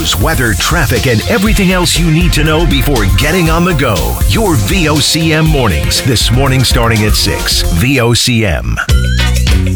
news, weather, traffic, and everything else you need to know before getting on the go. Your VOCM mornings. This morning starting at 6. VOCM.